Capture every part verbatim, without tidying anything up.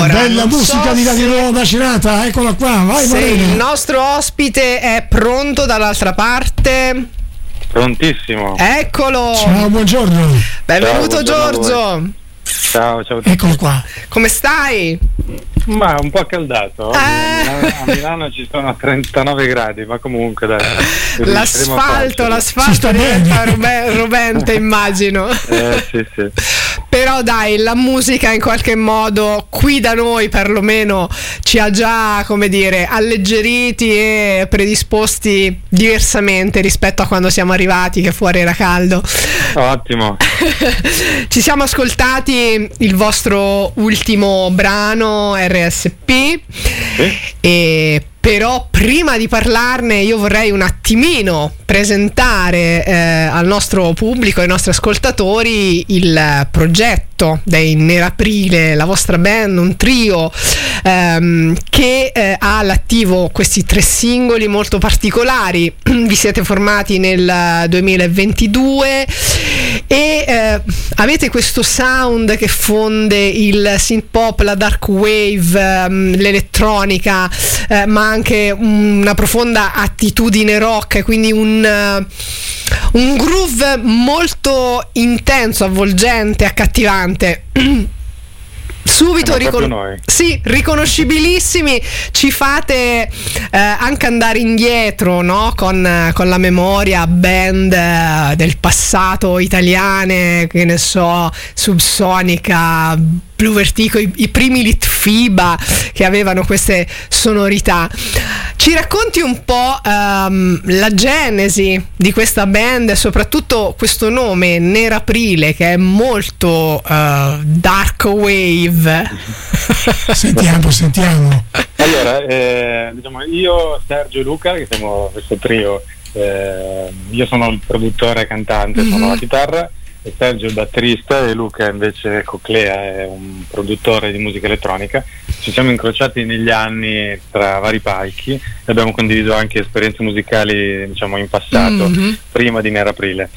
Allora, bella musica so di Radio Nuova Macerata, eccola qua, vai se Moreno. il nostro ospite è pronto dall'altra parte. Prontissimo. Eccolo. Ciao, buongiorno. Benvenuto. Ciao, buongiorno Giorgio. Ciao, ciao a tutti. Eccolo qua. Come stai? Ma un po' accaldato. Eh. A Milano ci sono trentanove gradi, ma comunque dai. riusciremo a L'asfalto, farcela. Si l'asfalto sta diventa bene. robe- rovente, immagino. Eh sì, sì. Però dai, la musica in qualche modo qui da noi perlomeno ci ha già, come dire, alleggeriti e predisposti diversamente rispetto a quando siamo arrivati, che fuori era caldo. Ottimo. Ci siamo ascoltati il vostro ultimo brano R S P, Sì? e però prima di parlarne io vorrei un attimino presentare eh, al nostro pubblico, ai nostri ascoltatori, il progetto dei Neraprile, la vostra band, un trio ehm, che eh, ha all'attivo questi tre singoli molto particolari. Vi siete formati nel duemilaventidue e eh, avete questo sound che fonde il synth pop, la dark wave, ehm, l'elettronica, eh, ma anche una profonda attitudine rock, quindi un, uh, un groove molto intenso, avvolgente, accattivante. Subito Siamo proprio ricon- noi. sì, riconoscibilissimi, ci fate eh, anche andare indietro, no? con, con la memoria band eh, del passato italiane, che ne so, Subsonica, Blue Vertigo, i, i primi Litfiba che avevano queste sonorità. Ci racconti un po' um, la genesi di questa band e soprattutto questo nome Neraprile, che è molto uh, dark wave. Sentiamo, sentiamo. Allora, eh, diciamo, io, Sergio e Luca, che siamo questo trio, eh, io sono il produttore e cantante, Mhm. sono la chitarra, e Sergio è il batterista e Luca invece coclea, è un produttore di musica elettronica. Ci siamo incrociati negli anni tra vari palchi e abbiamo condiviso anche esperienze musicali, diciamo, in passato, Mhm. prima di Neraprile.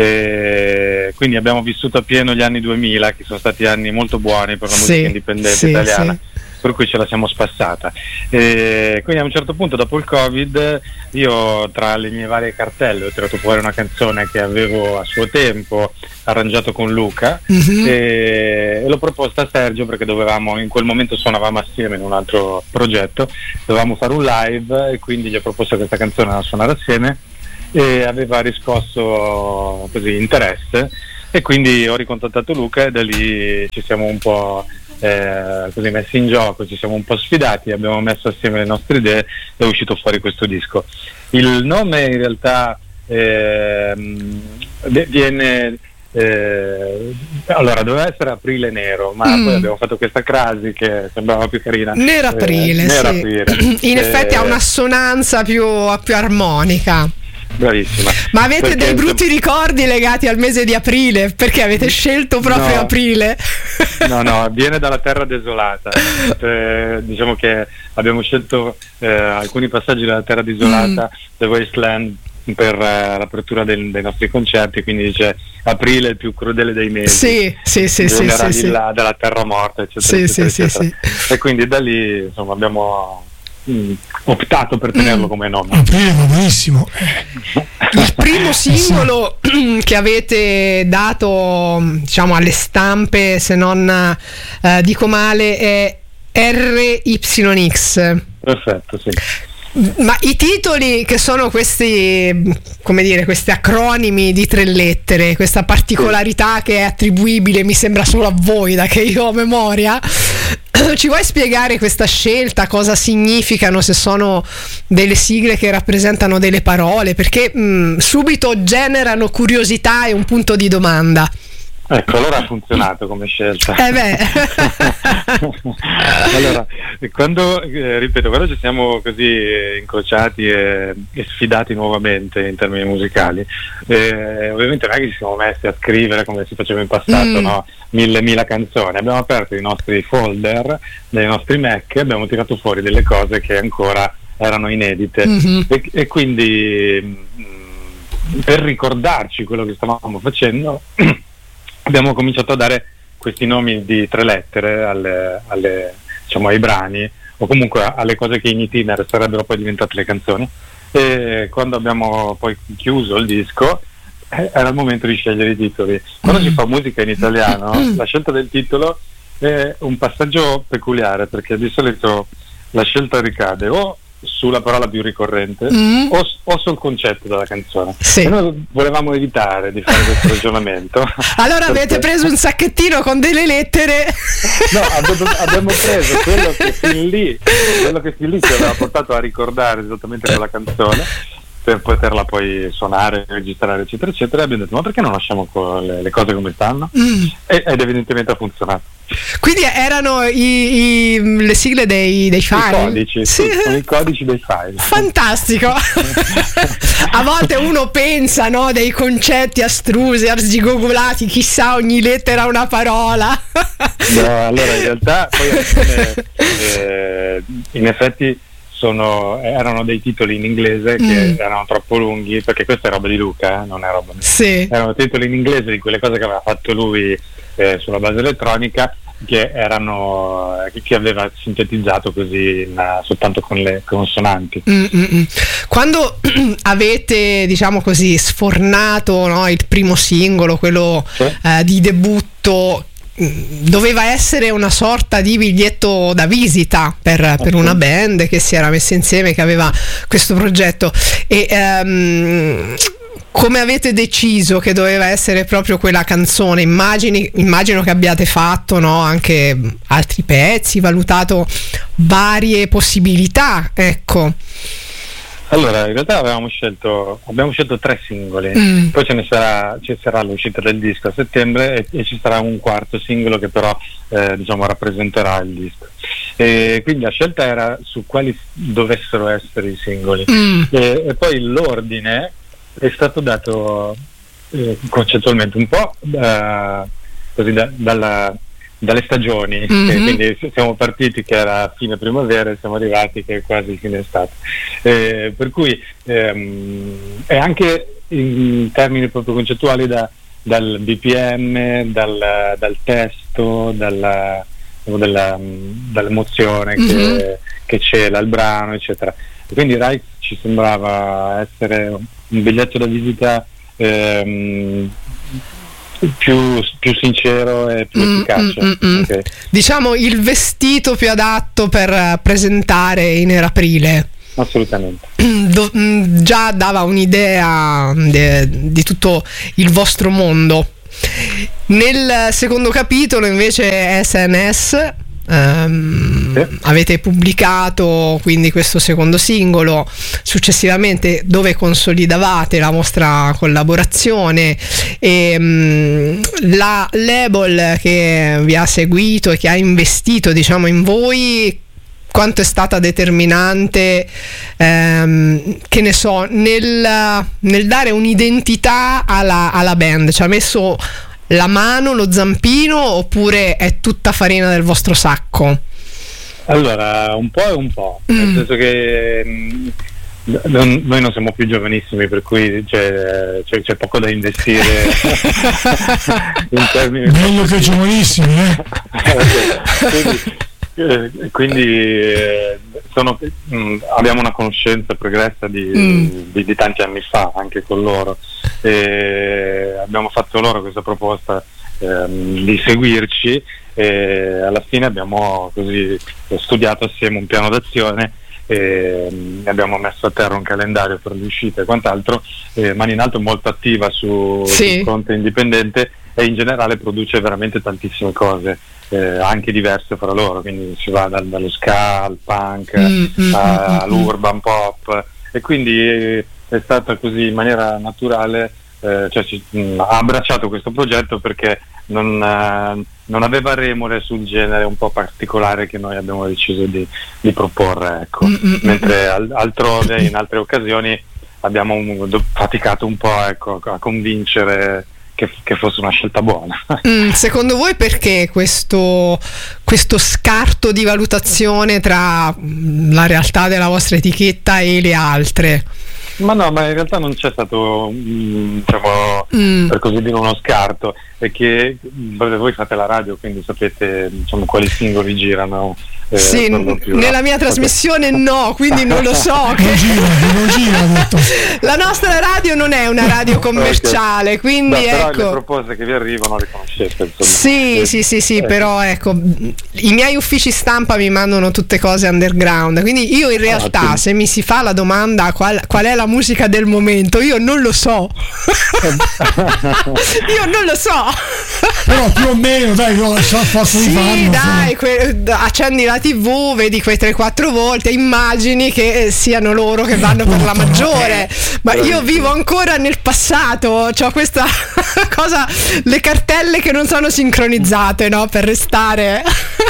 E quindi abbiamo vissuto a pieno gli anni duemila, che sono stati anni molto buoni per la musica Sì, indipendente sì, italiana. sì. Per cui ce la siamo spassata. E quindi a un certo punto, dopo il Covid, io tra le mie varie cartelle ho tirato fuori una canzone che avevo a suo tempo arrangiato con Luca, Mhm. e, e l'ho proposta a Sergio perché dovevamo, in quel momento suonavamo assieme in un altro progetto, dovevamo fare un live e quindi gli ho proposto questa canzone da suonare assieme e aveva riscosso così interesse, e quindi ho ricontattato Luca e da lì ci siamo un po' Eh, così messi in gioco, ci siamo un po' sfidati, abbiamo messo assieme le nostre idee e è uscito fuori questo disco. Il nome in realtà ehm, de- viene eh, allora doveva essere Aprile Nero, ma Mm. poi abbiamo fatto questa crasi che sembrava più carina. Neraprile, Eh, sì. Neraprile. In effetti ha Eh, un'assonanza più, più armonica. Bravissima. Ma avete Perché, dei brutti ricordi legati al mese di aprile? Perché avete scelto proprio No. aprile? No, no, viene dalla terra desolata. Eh, diciamo che abbiamo scelto eh, alcuni passaggi della terra desolata, The Wasteland, per eh, l'apertura del- dei nostri concerti, quindi dice aprile è il più crudele dei mesi. Sì, sì, sì, sì, Bisognerà sì, di sì. là, dalla terra morta, eccetera, Sì, eccetera, sì, sì, eccetera. E quindi da lì, insomma, abbiamo mm, optato per tenerlo Mm. come nome. Aprile va benissimo. Il primo singolo che avete dato, diciamo, alle stampe, se non eh, dico male, è R Y X. Perfetto, sì. Ma i titoli, che sono questi, come dire, questi acronimi di tre lettere, questa particolarità che è attribuibile, mi sembra solo a voi, da che io ho memoria, ci vuoi spiegare questa scelta, cosa significano, se sono delle sigle che rappresentano delle parole? Perché mh, subito generano curiosità e un punto di domanda. Ecco, allora ha funzionato come scelta. Eh beh. Allora, quando, eh, ripeto, quando ci siamo così eh, incrociati e, e sfidati nuovamente in termini musicali, eh, ovviamente non è che ci siamo messi a scrivere come si faceva in passato, Mm. no? Mille, mila canzoni. Abbiamo aperto i nostri folder dei nostri Mac e abbiamo tirato fuori delle cose che ancora erano inedite. Mhm. E, e quindi mh, per ricordarci quello che stavamo facendo abbiamo cominciato a dare questi nomi di tre lettere alle, alle diciamo ai brani o comunque alle cose che in itinere sarebbero poi diventate le canzoni. E quando abbiamo poi chiuso il disco eh, era il momento di scegliere i titoli. Quando si fa musica in italiano la scelta del titolo è un passaggio peculiare, perché di solito la scelta ricade o sulla parola più ricorrente mm. o, o sul concetto della canzone. Sì. E noi volevamo evitare di fare questo ragionamento. Allora perché... avete preso un sacchettino con delle lettere? No, abbiamo, abbiamo preso quello che fin lì quello che fin lì ci aveva portato a ricordare esattamente quella canzone, per poterla poi suonare, registrare, eccetera, eccetera. E abbiamo detto, ma perché non lasciamo co- le, le cose come stanno? Mm. E, ed evidentemente ha funzionato. Quindi erano i, i, le sigle dei, dei file? I codici, sì. Sì, sono i codici dei file. Fantastico! A volte uno pensa, no, dei concetti astrusi, arzigogolati, chissà, ogni lettera una parola. No, allora in realtà poi eh, eh, in effetti sono, erano dei titoli in inglese che mm. erano troppo lunghi, perché questa è roba di Luca, eh, non è roba mia. Sì. Erano titoli in inglese di quelle cose che aveva fatto lui eh, sulla base elettronica, che erano che aveva sintetizzato così in, soltanto con le consonanti. Mm-mm. Quando avete, diciamo così, sfornato, no, il primo singolo, quello sì. eh, di debutto, doveva essere una sorta di biglietto da visita per, per una band che si era messa insieme, che aveva questo progetto. E um, come avete deciso che doveva essere proprio quella canzone? Immagini, immagino che abbiate fatto, no, anche altri pezzi, valutato varie possibilità, ecco. Allora, in realtà avevamo scelto abbiamo scelto tre singoli, mm. poi ce ne sarà ci sarà l'uscita del disco a settembre e, e ci sarà un quarto singolo che però eh, diciamo rappresenterà il disco. E quindi la scelta era su quali dovessero essere i singoli mm. e, e poi l'ordine è stato dato eh, concettualmente un po' da, così da, dalla dalle stagioni, mm-hmm. e quindi siamo partiti che era fine primavera e siamo arrivati che è quasi fine estate, eh, per cui ehm, è anche in termini proprio concettuali da, dal B P M, dal, dal testo, dalla, dalla, dall'emozione mm-hmm. che, che cela il brano, eccetera. E quindi Rai ci sembrava essere un biglietto da visita ehm, Più, più sincero e più mm, efficace. Mm, mm, okay. Diciamo il vestito più adatto per presentare in Aprile. Assolutamente. Do, già dava un'idea de, di tutto il vostro mondo. Nel secondo capitolo invece S N S Um, sì. avete pubblicato quindi questo secondo singolo, successivamente dove consolidavate la vostra collaborazione e um, la label che vi ha seguito e che ha investito, diciamo, in voi, quanto è stata determinante, ehm, che ne so, nel, nel dare un'identità alla, alla band? Ci ha messo la mano, lo zampino, oppure è tutta farina del vostro sacco? Allora, un po' e un po', mm. nel senso che mh, non, noi non siamo più giovanissimi, per cui c'è, c'è, c'è poco da investire in termini. Bello che giovanissimi, eh? quindi, eh, quindi eh, sono, mh, abbiamo una conoscenza pregressa di, mm. di, di tanti anni fa anche con loro, e abbiamo fatto loro questa proposta ehm, di seguirci e alla fine abbiamo così studiato assieme un piano d'azione e mh, abbiamo messo a terra un calendario per le uscite e quant'altro. eh, Mani in Alto è molto attiva su, sì. sul fronte indipendente e in generale produce veramente tantissime cose, eh, anche diverse fra loro, quindi si va dal, dallo ska al punk mm, mm, a, all'urban pop, e quindi eh, è stata così in maniera naturale, eh, cioè ci, mh, ha abbracciato questo progetto perché non, eh, non aveva remore sul genere un po' particolare che noi abbiamo deciso di, di proporre, ecco. mm, mentre al, altrove in altre occasioni abbiamo un, do, faticato un po', ecco, a convincere Che, che fosse una scelta buona. Mm, secondo voi perché questo, questo scarto di valutazione tra la realtà della vostra etichetta e le altre? Ma no, ma in realtà non c'è stato mh, diciamo mm. per così dire uno scarto, è che voi fate la radio, quindi sapete, diciamo, quali singoli girano Eh, sì, più, nella mia no? trasmissione no, quindi non lo so. Che... non gira, non gira, detto. La nostra radio non è una radio commerciale, okay. Quindi no, però ecco. le proposte che vi arrivano le conoscete, insomma. Sì, eh, sì, sì, sì, eh. Però ecco, i miei uffici stampa mi mandano tutte cose underground, quindi io in realtà ah, se mi si fa la domanda qual, qual è la musica del momento, io non lo so. Io non lo so. Però più o meno, dai, io so, posso sì, farlo, dai, que- accendi la tivù, vedi quei tre quattro volte, immagini che siano loro che vanno per la maggiore. Ma io vivo ancora nel passato, c'ho questa cosa, le cartelle che non sono sincronizzate, no? Per restare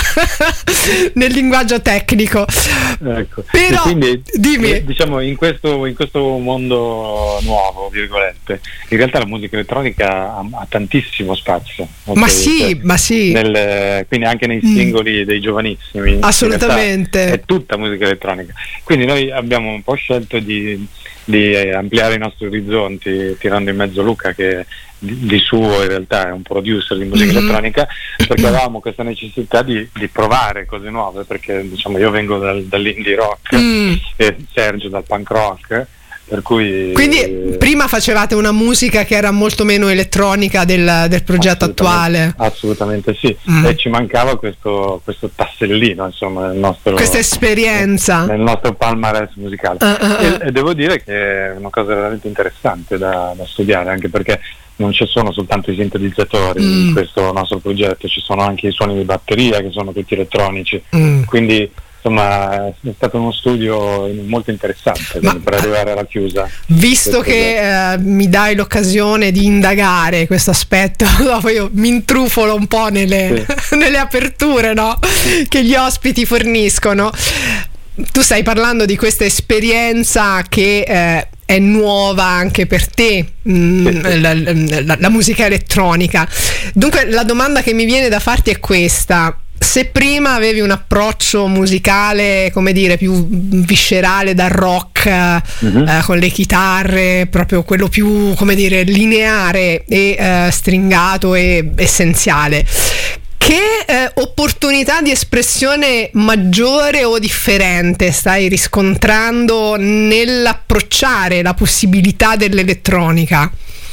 nel linguaggio tecnico. Ecco. Però, quindi, dimmi. Diciamo, in questo, in questo mondo nuovo, virgolette, in realtà la musica elettronica ha, ha tantissimo spazio. Ma sì, cioè, ma sì. Nel, quindi anche nei singoli mm. dei giovanissimi. Assolutamente. È tutta musica elettronica. Quindi noi abbiamo un po' scelto di, di ampliare i nostri orizzonti, tirando in mezzo Luca, che di, di suo in realtà è un producer di musica mm-hmm. elettronica, perché avevamo questa necessità di, di provare cose nuove, perché diciamo io vengo dal, dall'indie rock mm. e Sergio dal punk rock. Per cui, quindi eh, prima facevate una musica che era molto meno elettronica del, del progetto assolutamente, attuale. Assolutamente sì, mm. e ci mancava questo, questo tassellino, insomma, nel nostro, questa esperienza nel nostro palmarès musicale. Uh, uh, uh. E, e devo dire che è una cosa veramente interessante da, da studiare, anche perché non ci sono soltanto i sintetizzatori mm. in questo nostro progetto, ci sono anche i suoni di batteria che sono tutti elettronici, mm. quindi insomma è stato uno studio molto interessante. Ma, per arrivare alla chiusa, visto che eh, mi dai l'occasione di indagare questo aspetto, dopo io mi intrufolo un po' nelle, sì. nelle aperture, no? Che gli ospiti forniscono. Tu stai parlando di questa esperienza che eh, è nuova anche per te, mh, sì, sì. La, la, la musica elettronica. Dunque la domanda che mi viene da farti è questa: se prima avevi un approccio musicale, come dire, più viscerale dal rock, mm-hmm. eh, con le chitarre, proprio quello più, come dire, lineare e eh, stringato e essenziale, che eh, opportunità di espressione maggiore o differente stai riscontrando nell'approcciare la possibilità dell'elettronica?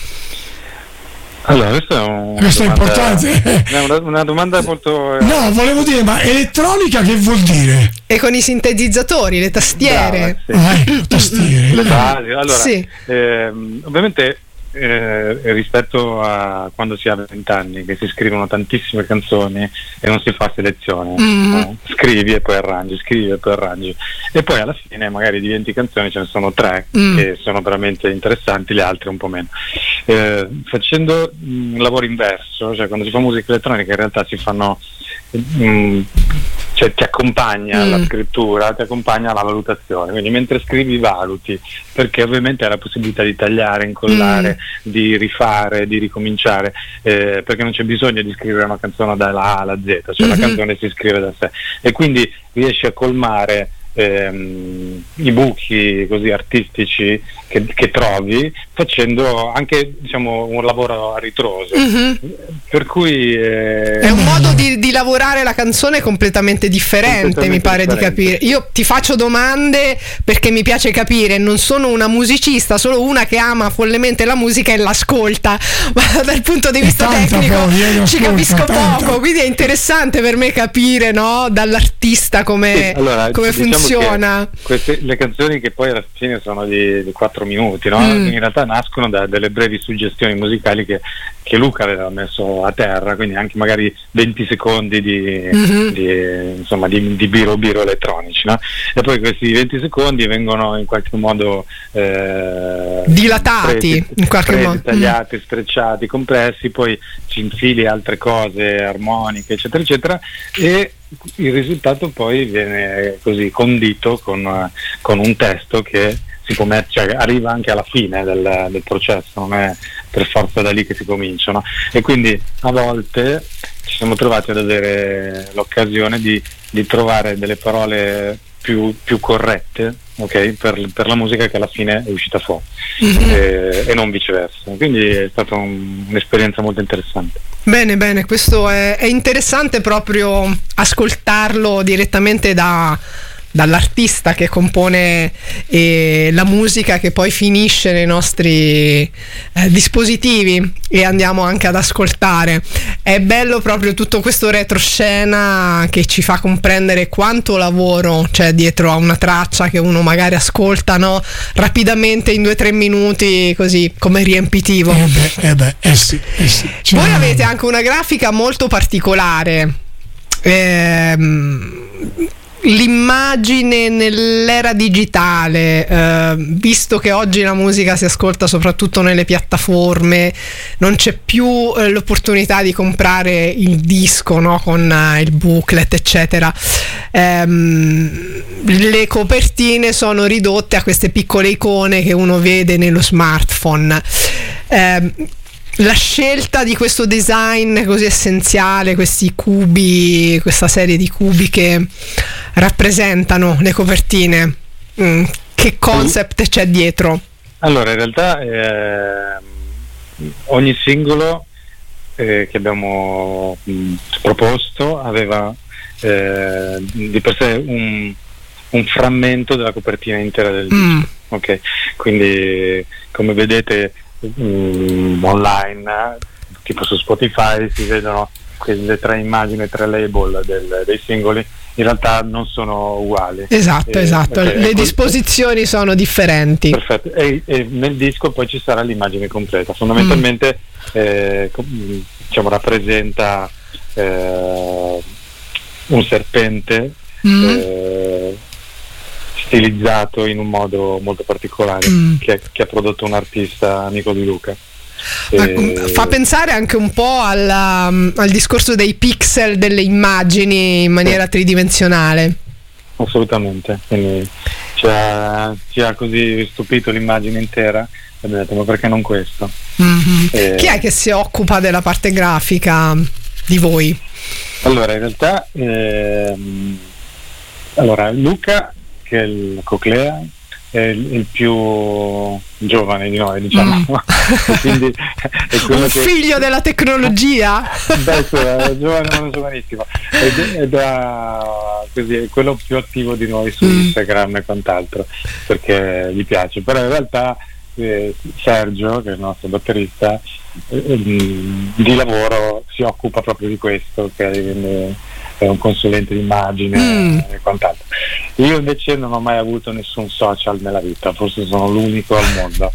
Allora, questa è, un, questo è importante. È una, una domanda molto. No, volevo dire, ma elettronica che vuol dire? E con i sintetizzatori, le tastiere. Brava, sì. Ah, ecco, tastiere. Le basi. Allora, sì. ehm, ovviamente eh, rispetto a quando si ha vent'anni, che si scrivono tantissime canzoni e non si fa selezione, mm. no? Scrivi e poi arrangi, scrivi e poi arrangi, e poi alla fine magari di venti canzoni ce ne sono tre mm. che sono veramente interessanti, le altre un po' meno. Eh, facendo un lavoro inverso, cioè quando si fa musica elettronica in realtà si fanno mh, cioè ti accompagna mm. la scrittura, ti accompagna la valutazione, quindi mentre scrivi valuti, perché ovviamente hai la possibilità di tagliare, incollare, mm. di rifare, di ricominciare, eh, perché non c'è bisogno di scrivere una canzone dalla A alla Z, cioè mm-hmm. la canzone si scrive da sé, e quindi riesci a colmare Ehm, i buchi così artistici che, che trovi, facendo anche, diciamo, un lavoro a ritroso, mm-hmm. per cui eh, è un modo di, di lavorare la canzone completamente differente, completamente mi pare differente. Di capire. Io ti faccio domande perché mi piace capire, non sono una musicista, solo una che ama follemente la musica e l'ascolta, ma dal punto di vista tecnico poi, ci capisco tanta. poco, quindi è interessante per me capire, no, dall'artista come, sì, allora, come diciamo funziona. Queste, le canzoni che poi alla fine sono di, di quattro minuti, no? mm. in realtà nascono da delle brevi suggestioni musicali che, che Luca aveva messo a terra, quindi anche magari venti secondi di, mm-hmm. di, insomma, di, di biro biro elettronici, no? E poi questi venti secondi vengono in qualche modo eh, dilatati, presi, in qualche presi, modo tagliati, mm. strecciati, compressi, poi ci infili altre cose armoniche eccetera eccetera, e il risultato poi viene così condito con, con un testo che si può met- cioè, arriva anche alla fine del, del processo, non è per forza da lì che si comincia, no? E quindi a volte ci siamo trovati ad avere l'occasione di, di trovare delle parole più, più corrette ok, per, per la musica che alla fine è uscita fuori, Mm-hmm. e, e non viceversa, quindi è stata un, un'esperienza molto interessante. Bene, bene, questo è, è interessante proprio ascoltarlo direttamente da, dall'artista che compone eh, la musica che poi finisce nei nostri eh, dispositivi e andiamo anche ad ascoltare. È bello proprio tutto questo retroscena che ci fa comprendere quanto lavoro c'è dietro a una traccia che uno magari ascolta, no? Rapidamente in due o tre minuti, così come riempitivo. Eh beh, eh beh, eh sì, eh sì. Cioè, Voi avete anche una grafica molto particolare. Ehm, l'immagine nell'era digitale, eh, visto che oggi la musica si ascolta soprattutto nelle piattaforme, non c'è più eh, l'opportunità di comprare il disco, no? Con eh, il booklet eccetera. Ehm, le copertine sono ridotte a queste piccole icone che uno vede nello smartphone. Ehm, La scelta di questo design così essenziale, questi cubi, questa serie di cubi che rappresentano le copertine, mm, che concept c'è dietro? Allora, in realtà eh, ogni singolo eh, che abbiamo mh, proposto aveva eh, di per sé un, un frammento della copertina intera del disco. Mm. Ok, quindi come vedete Mm, online, tipo su Spotify, si vedono quelle tre immagini, tre label del, dei singoli, in realtà non sono uguali. Esatto, Eh, esatto. okay, Le ecco, disposizioni sono differenti. perfetto. E, e nel disco poi ci sarà l'immagine completa. Fondamentalmente eh, com- diciamo rappresenta eh, un serpente Mm. eh, stilizzato in un modo molto particolare, Mm. che, che ha prodotto un artista amico di Luca. Ma, E- fa pensare anche un po' alla- al discorso dei pixel delle immagini in maniera tridimensionale. assolutamente, quindi ci ha, ci ha così stupito l'immagine intera e abbiamo detto ma perché non questo? Mhm. Eh, Chi è che si occupa della parte grafica di voi? Allora, in realtà ehm, allora Luca, che è il Coclea, è il, il più giovane di noi, diciamo. Mm. E quindi è quello Un che, figlio della tecnologia? beh, sì, è giovane ma non giovanissimo, ed, ed è, così, è quello più attivo di noi su Mm. Instagram e quant'altro, perché gli piace, però in realtà eh, Sergio, che è il nostro batterista, eh, mm, di lavoro si occupa proprio di questo, ok? Quindi è un consulente di immagine Mm. e quant'altro. Io invece non ho mai avuto nessun social nella vita, forse sono l'unico al mondo.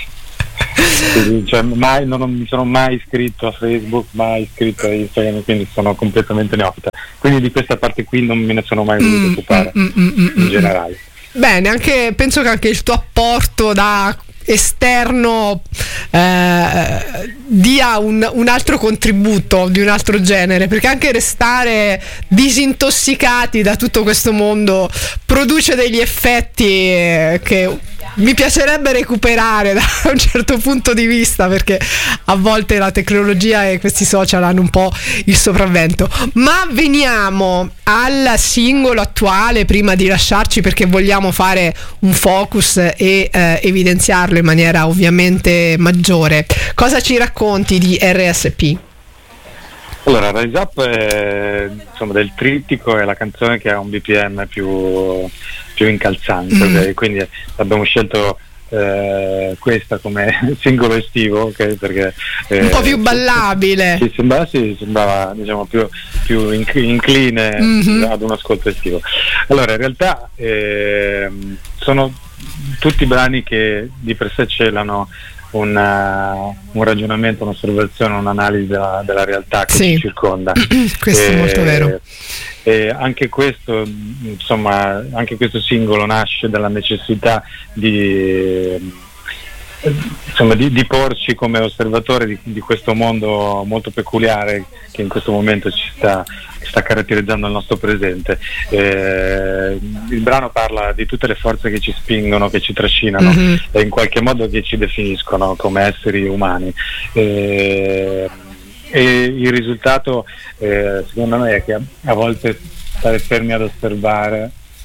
Quindi, cioè, mai, non ho- mi sono mai iscritto a Facebook, mai iscritto a Instagram, quindi sono completamente neofita. Quindi di questa parte qui non me ne sono mai voluto Mm, occupare mm, mm, mm, mm, in mm. generale. Bene, anche, penso che anche il tuo apporto da esterno eh, dia un, un altro contributo di un altro genere, perché anche restare disintossicati da tutto questo mondo produce degli effetti eh, che mi piacerebbe recuperare da un certo punto di vista, perché a volte la tecnologia e questi social hanno un po' il sopravvento. Ma veniamo al singolo attuale prima di lasciarci, perché vogliamo fare un focus e eh, evidenziarlo in maniera ovviamente maggiore. Cosa ci racconti di R S P? Allora, Rise Up è, insomma, del trittico, è la canzone che ha un B P M più, più incalzante, Mm. ok? Quindi abbiamo scelto eh, questa come singolo estivo, ok? Perché eh, Un po' più ballabile. Sì, sembrava, sì, sembrava diciamo più, più inc- incline Mhm. ad un ascolto estivo. Allora, in realtà ehm, sono tutti brani che di per sé celano una, un ragionamento, un'osservazione, un'analisi della, della realtà che Sì. ci circonda. Questo è E- molto vero. E anche questo, insomma, anche questo singolo nasce dalla necessità di, insomma, di, di porci come osservatore di, di questo mondo molto peculiare che in questo momento ci sta, sta caratterizzando il nostro presente. Eh, il brano parla di tutte le forze che ci spingono, che ci trascinano Mhm. e in qualche modo che ci definiscono come esseri umani. Eh, e il risultato eh, secondo me è che a, a volte stare fermi ad osservare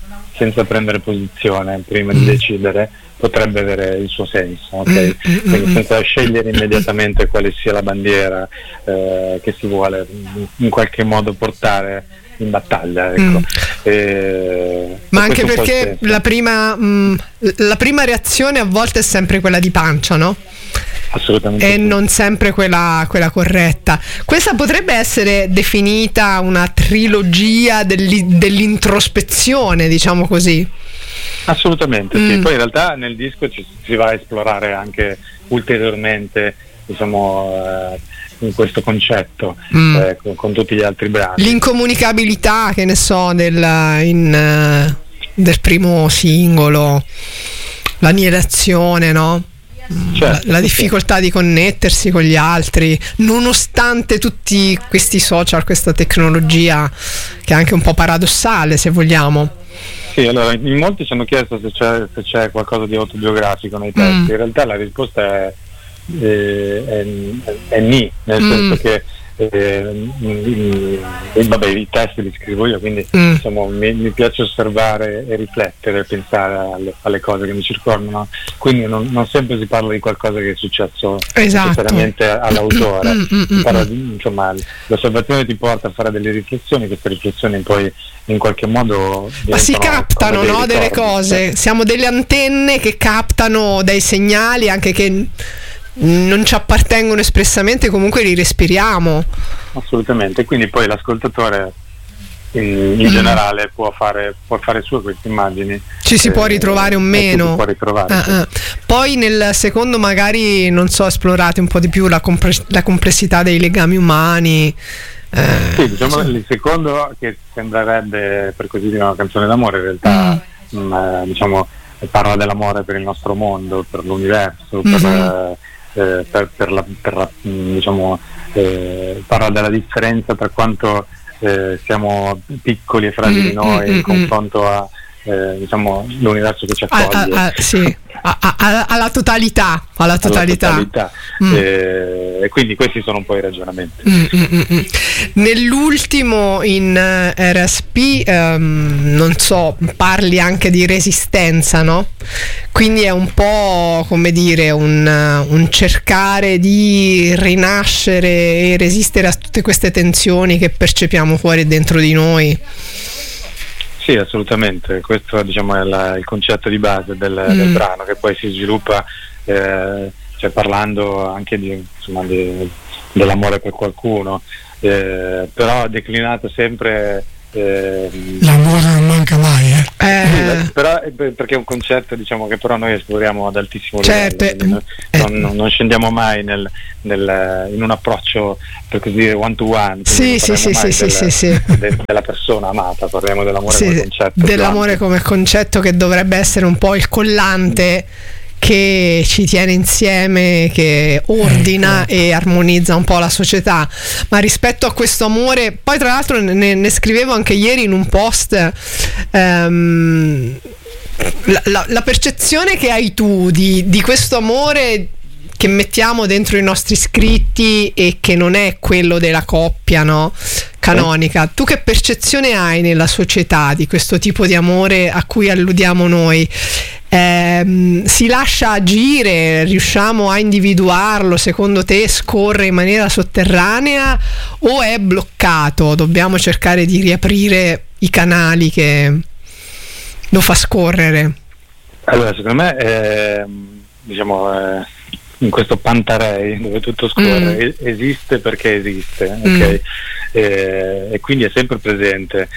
senza prendere posizione prima di decidere, potrebbe avere il suo senso, okay? Quindi senza scegliere immediatamente quale sia la bandiera eh, che si vuole in qualche modo portare in battaglia, ecco. mm. e, ma anche perché la prima, mh, la prima reazione a volte è sempre quella di pancia, no? Assolutamente e sì. non sempre quella, quella corretta. Questa potrebbe essere definita una trilogia dell'i, dell'introspezione, diciamo così. Assolutamente mm. sì. Poi in realtà nel disco ci, si va a esplorare anche ulteriormente, diciamo, eh, in questo concetto mm. eh, con, con tutti gli altri brani. L'incomunicabilità, che ne so, del, in, uh, del primo singolo, l'annientazione, no? Certo, la, la difficoltà sì. di connettersi con gli altri, nonostante tutti questi social, questa tecnologia che è anche un po' paradossale, se vogliamo. Sì, allora in molti ci hanno chiesto se c'è, se c'è qualcosa di autobiografico nei testi. Mm. In realtà la risposta è Eh, è, è ni, nel mm. senso che eh, eh, vabbè, i testi li scrivo io, quindi mm. diciamo, mi, mi piace osservare e riflettere, pensare alle, alle cose che mi circondano, quindi non, non sempre si parla di qualcosa che è successo esatto. necessariamente all'autore. mm, mm, mm, Però, insomma, l'osservazione ti porta a fare delle riflessioni, queste riflessioni poi in qualche modo ma si captano, no, delle cose, siamo delle antenne che captano dei segnali anche che non ci appartengono espressamente, comunque li respiriamo. Assolutamente, quindi poi l'ascoltatore in, in mm. generale può fare, può fare sue queste immagini. Ci si eh, può ritrovare o meno. Si può ritrovare, ah, sì. ah. Poi nel secondo magari, non so, esplorate un po' di più la, compre- la complessità dei legami umani. Eh, sì, diciamo sì. Il secondo, che sembrerebbe per così dire una canzone d'amore, in realtà mm. mh, diciamo parla dell'amore per il nostro mondo, per l'universo, mm-hmm. per Eh, per, per la, per la diciamo eh, parla della differenza tra quanto eh, siamo piccoli e fragili mm, noi mm, in mm, confronto a eh, diciamo l'universo che ci accoglie, a, a, sì. a, a, alla totalità alla totalità, alla totalità. Mm. Eh, e quindi questi sono un po' i ragionamenti. mm, mm, mm. Nell'ultimo in uh, R S P um, non so, parli anche di resistenza, no? Quindi è un po' come dire un, uh, un cercare di rinascere e resistere a tutte queste tensioni che percepiamo fuori e dentro di noi. Sì, assolutamente, questo diciamo è la, il concetto di base del, mm. del brano, che poi si sviluppa eh, cioè parlando anche di, insomma, di, dell'amore per qualcuno, eh, però declinato sempre eh, l'amore non manca mai, eh? Eh. Sì, però perché è un concetto, diciamo, che però noi esploriamo ad altissimo certo. livello, eh. non, non, non scendiamo mai nel, nel, in un approccio, per così dire, one to one, sì, sì, sì, sì, del, sì, sì. de, della persona amata, parliamo dell'amore sì, come concetto, dell'amore come concetto che dovrebbe essere un po' il collante che ci tiene insieme, che ordina e armonizza un po' la società. Ma rispetto a questo amore, poi tra l'altro ne, ne scrivevo anche ieri in un post, um, la, la, la percezione che hai tu di, di questo amore che mettiamo dentro i nostri scritti e che non è quello della coppia, no? Canonica. Tu che percezione hai nella società di questo tipo di amore a cui alludiamo noi? Eh, si lascia agire? Riusciamo a individuarlo? Secondo te scorre in maniera sotterranea o è bloccato? Dobbiamo cercare di riaprire i canali che lo fa scorrere. Allora, secondo me è, diciamo, è in questo Pantarei dove tutto scorre, mm. esiste perché esiste, mm. ok? E, e quindi è sempre presente.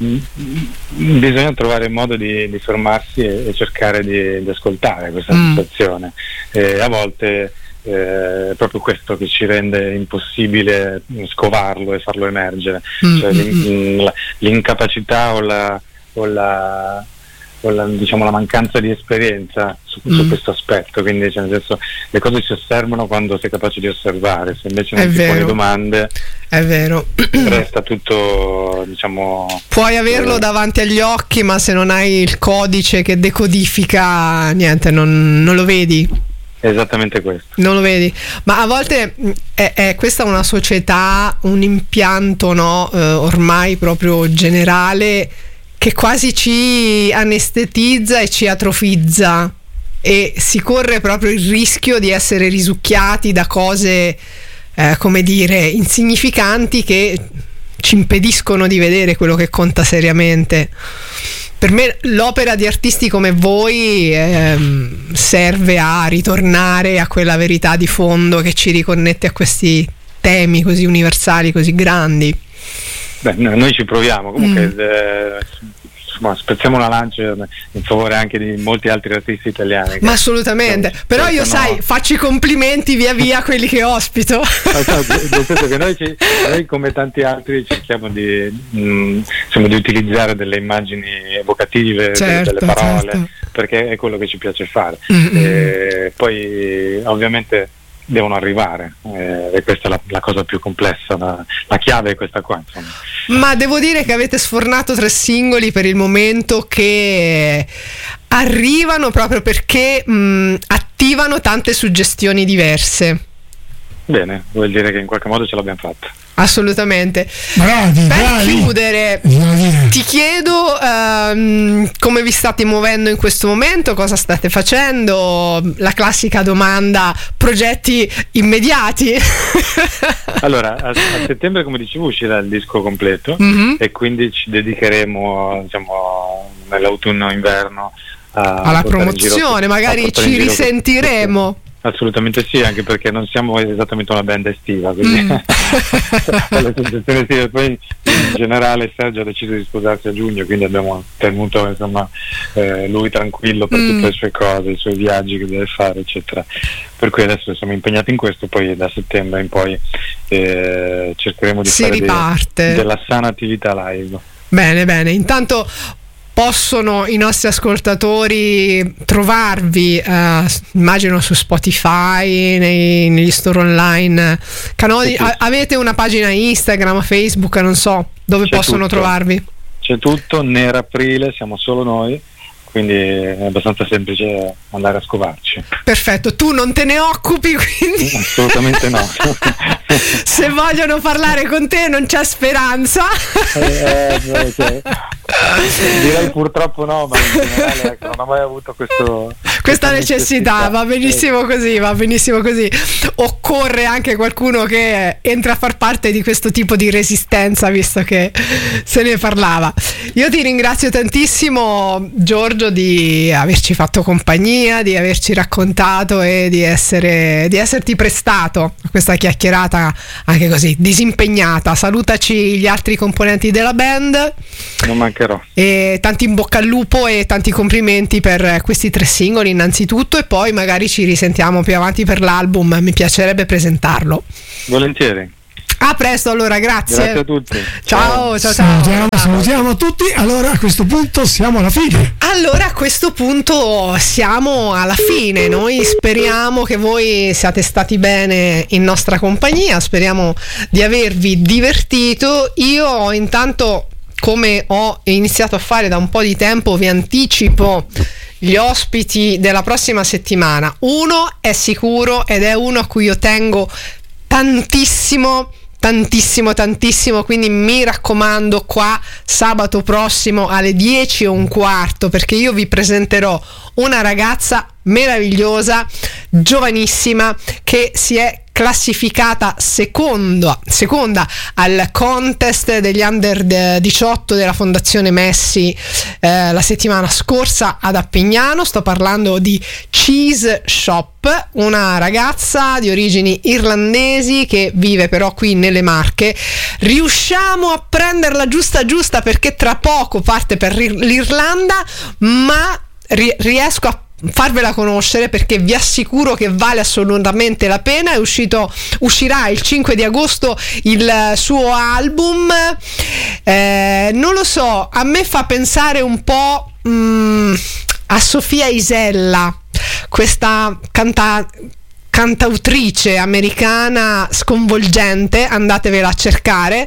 Bisogna trovare il modo di, di fermarsi e, e cercare di, di ascoltare questa mm. situazione. E a volte eh, è proprio questo che ci rende impossibile scovarlo e farlo emergere, mm. cioè l'in, l'incapacità o la, o la o la, diciamo, la mancanza di esperienza su, mm. su questo aspetto, quindi cioè, nel senso, le cose si osservano quando sei capace di osservare, se invece non è ti vero. poni domande è vero, resta tutto, diciamo, puoi averlo eh, davanti agli occhi, ma se non hai il codice che decodifica, niente, non, non lo vedi. Esattamente questo. Non lo vedi, ma a volte è, è questa una società, un impianto, no, eh, ormai proprio generale, che quasi ci anestetizza e ci atrofizza, e si corre proprio il rischio di essere risucchiati da cose, eh, come dire, insignificanti, che ci impediscono di vedere quello che conta seriamente. Per me l'opera di artisti come voi ehm, serve a ritornare a quella verità di fondo che ci riconnette a questi temi così universali, così grandi. Beh, noi ci proviamo, comunque Mm. eh, insomma, spezziamo una lancia in favore anche di molti altri artisti italiani. Ma assolutamente, che, però io sono... sai, faccio i complimenti via via a quelli che ospito. Nel senso che noi, ci, noi come tanti altri cerchiamo di, mh, insomma, di utilizzare delle immagini evocative, Certo, delle parole, certo. perché è quello che ci piace fare. Mm-hmm. E poi ovviamente devono arrivare, eh, e questa è la, la cosa più complessa, la, la chiave è questa qua, insomma. Ma devo dire che avete sfornato tre singoli per il momento che arrivano proprio perché mh, attivano tante suggestioni diverse. Bene, vuol dire che in qualche modo ce l'abbiamo fatta. Assolutamente. Bravi, Per bravi. chiudere, Bisogna dire. ti chiedo ehm, come vi state muovendo in questo momento, cosa state facendo, la classica domanda, progetti immediati. Allora, a, a settembre, come dicevo, uscirà il disco completo, Mhm. e quindi ci dedicheremo, diciamo, nell'autunno-inverno a Alla portare in giro- promozione, a magari portare in ci giro- risentiremo. Assolutamente sì, anche perché non siamo esattamente una band estiva, quindi Mm. alle sensazioni estive. Poi in generale Sergio ha deciso di sposarsi a giugno, quindi abbiamo tenuto, insomma, eh, lui tranquillo per Mm. tutte le sue cose, i suoi viaggi che deve fare, eccetera. Per cui adesso siamo impegnati in questo, poi da settembre in poi eh, cercheremo di Si fare dei- riparte. della sana attività live. Bene, bene. Intanto possono i nostri ascoltatori trovarvi, eh, immagino, su Spotify, nei- negli store online, canali. Sì, sì. A- avete una pagina Instagram, Facebook, non so dove C'è possono tutto. trovarvi. C'è tutto, Nera Aprile, siamo solo noi, quindi è abbastanza semplice andare a scovarci. Perfetto, tu non te ne occupi, quindi Assolutamente no. se vogliono parlare con te non c'è speranza. Eh, eh, cioè, direi purtroppo no, ma in generale, ecco, non ho mai avuto questo, Questa necessità, va benissimo così, va benissimo così. Occorre anche qualcuno che entra a far parte di questo tipo di resistenza, visto che se ne parlava. Io ti ringrazio tantissimo, Giorgio, di averci fatto compagnia, di averci raccontato e di essere di esserti prestato a questa chiacchierata anche così disimpegnata. Salutaci gli altri componenti della band. Non mancherò. E tanti in bocca al lupo e tanti complimenti per questi tre singoli innanzitutto, e poi magari ci risentiamo più avanti per l'album, mi piacerebbe presentarlo. Volentieri. A presto allora, grazie. Grazie a tutti. Ciao, ciao, ciao. Salutiamo, salutiamo tutti. Allora a questo punto siamo alla fine. Allora a questo punto siamo alla fine, noi speriamo che voi siate stati bene in nostra compagnia, speriamo di avervi divertito. Io intanto, come ho iniziato a fare da un po' di tempo, vi anticipo gli ospiti della prossima settimana. Uno è sicuro ed è uno a cui io tengo tantissimo tantissimo tantissimo, quindi mi raccomando, qua sabato prossimo alle dieci e un quarto, perché io vi presenterò una ragazza meravigliosa, giovanissima, che si è classificata seconda, seconda al contest degli under diciotto della Fondazione Messi eh, la settimana scorsa ad Appignano. Sto parlando di Cheese Shop, una ragazza di origini irlandesi che vive però qui nelle Marche. Riusciamo a prenderla giusta giusta perché tra poco parte per l'Irlanda, ma ri- riesco a farvela conoscere perché vi assicuro che vale assolutamente la pena. È uscito, uscirà il cinque di agosto il suo album, eh, non lo so, a me fa pensare un po' mh, a Sofia Isella, questa canta cantautrice americana sconvolgente, andatevela a cercare.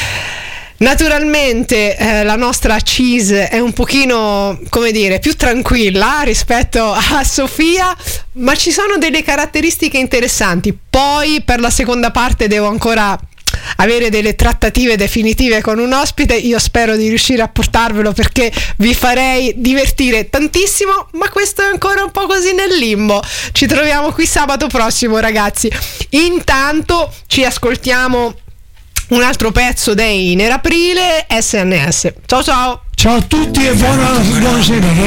Naturalmente eh, la nostra Cheese è un pochino, come dire, più tranquilla rispetto a Sofia, ma ci sono delle caratteristiche interessanti. Poi per la seconda parte devo ancora avere delle trattative definitive con un ospite. Io spero di riuscire a portarvelo, perché vi farei divertire tantissimo, ma questo è ancora un po' così nel limbo. Ci troviamo qui sabato prossimo, ragazzi. Intanto ci ascoltiamo un altro pezzo dei Neraaprile, S N S. Ciao ciao. Ciao a tutti e buona, buonasera.